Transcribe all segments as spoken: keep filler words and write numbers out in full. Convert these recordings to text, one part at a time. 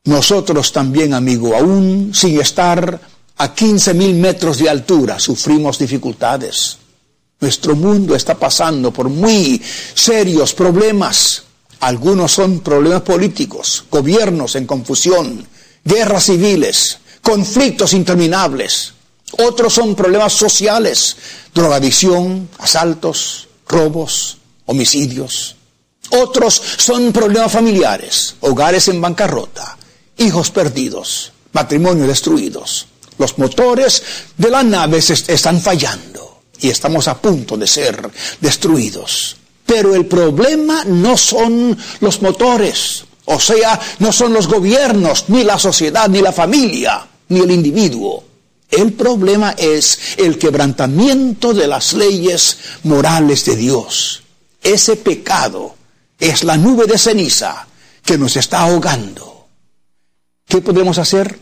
Nosotros también, amigo, aún sin estar a quince mil metros de altura, sufrimos dificultades. Nuestro mundo está pasando por muy serios problemas. Algunos son problemas políticos, gobiernos en confusión, guerras civiles, conflictos interminables. Otros son problemas sociales, drogadicción, asaltos, robos, homicidios. Otros son problemas familiares, hogares en bancarrota, hijos perdidos, matrimonios destruidos. Los motores de la nave se están fallando y estamos a punto de ser destruidos. Pero el problema no son los motores, o sea, no son los gobiernos, ni la sociedad, ni la familia, ni el individuo. El problema es el quebrantamiento de las leyes morales de Dios. Ese pecado es la nube de ceniza que nos está ahogando. ¿Qué podemos hacer?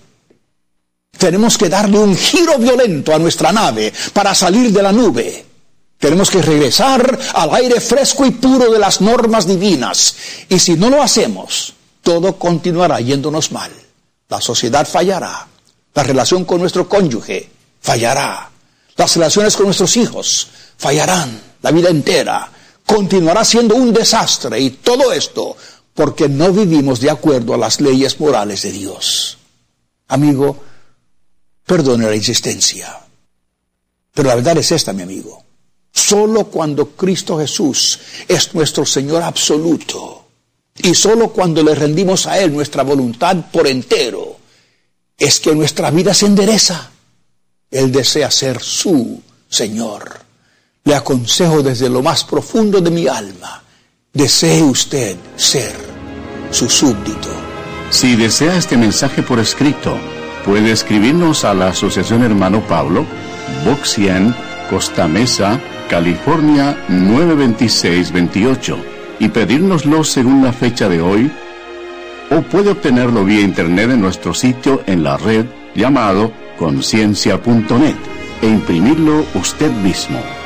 Tenemos que darle un giro violento a nuestra nave para salir de la nube. Tenemos que regresar al aire fresco y puro de las normas divinas. Y si no lo hacemos, todo continuará yéndonos mal. La sociedad fallará. La relación con nuestro cónyuge fallará. Las relaciones con nuestros hijos fallarán. La vida entera continuará siendo un desastre. Y todo esto porque no vivimos de acuerdo a las leyes morales de Dios. Amigo, perdone la insistencia, pero la verdad es esta, mi amigo. Solo cuando Cristo Jesús es nuestro Señor absoluto, y solo cuando le rendimos a Él nuestra voluntad por entero, es que nuestra vida se endereza. Él desea ser su Señor. Le aconsejo desde lo más profundo de mi alma, desee usted ser su súbdito. Si desea este mensaje por escrito, puede escribirnos a la Asociación Hermano Pablo, Box cien, Costa Mesa, California nueve veintiséis veintiocho, y pedírnoslo según la fecha de hoy, o puede obtenerlo vía internet en nuestro sitio en la red llamado conciencia punto net e imprimirlo usted mismo.